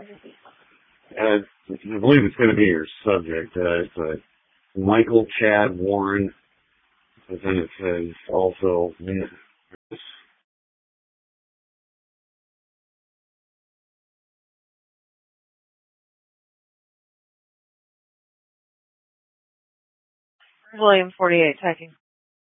I believe it's going to be your subject. It's Michael Chad Warren, but then it says also William 48 checking.